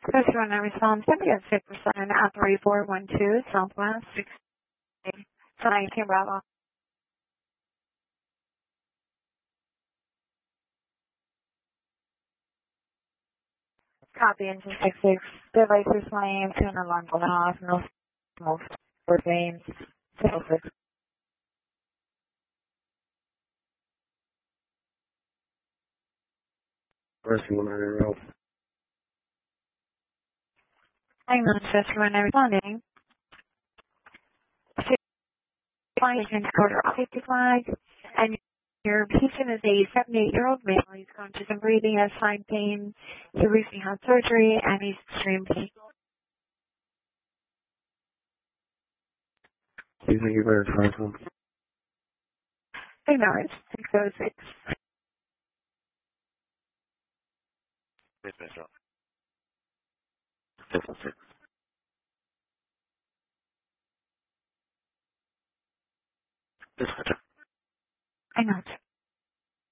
First one, I respond 76% at 3412 Southwest 60. So 19 Bravo. Copy engine 66. Devices flying to an alarm going off. No smoke or veins. 606. First one, I roll. Hang on, first one, I responding. Flying in quarter safety flag. And your patient is a 78-year-old male. He's conscious and breathing, has side pain. He recently had surgery and he's extreme pain. Do you think you better try some? Ignore 606. Dispatch up. 606. Dispatch up. Hang on.